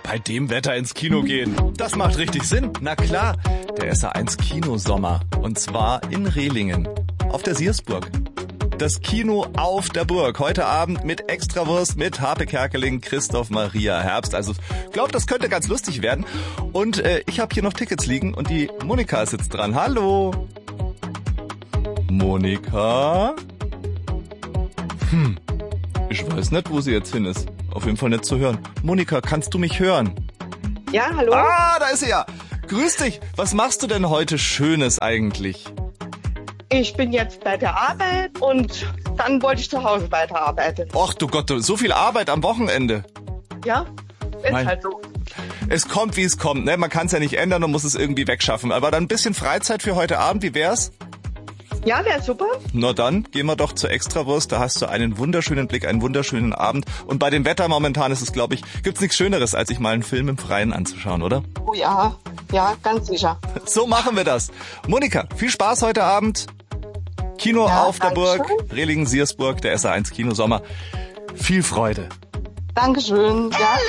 Bei dem Wetter ins Kino gehen, das macht richtig Sinn. Na klar, der SA1 Kinosommer. Und zwar in Rehlingen, auf der Siersburg. Das Kino auf der Burg. Heute Abend mit Extrawurst, mit Harpe Kerkeling, Christoph Maria Herbst. Also ich glaube, das könnte ganz lustig werden. Und ich habe hier noch Tickets liegen und die Monika sitzt dran. Hallo. Monika? Ich weiß nicht, wo sie jetzt hin ist. Auf jeden Fall nicht zu hören. Monika, kannst du mich hören? Ja, hallo? Ah, da ist sie ja. Grüß dich. Was machst du denn heute Schönes eigentlich? Ich bin jetzt bei der Arbeit und dann wollte ich zu Hause weiterarbeiten. Och du Gott, so viel Arbeit am Wochenende. Ja, ist halt so. Es kommt, wie es kommt, ne? Man kann es ja nicht ändern und muss es irgendwie wegschaffen. Aber dann ein bisschen Freizeit für heute Abend, wie wär's? Ja, wäre super. Na dann, gehen wir doch zur Extrawurst. Da hast du einen wunderschönen Blick, einen wunderschönen Abend. Und bei dem Wetter momentan ist es, glaube ich, gibt's nichts Schöneres, als sich mal einen Film im Freien anzuschauen, oder? Oh ja, ja, ganz sicher. So machen wir das. Monika, viel Spaß heute Abend. Kino ja, auf der Burg, schön. Rehlingen-Siersburg, der SA1 Kinosommer. Viel Freude. Dankeschön. Ja.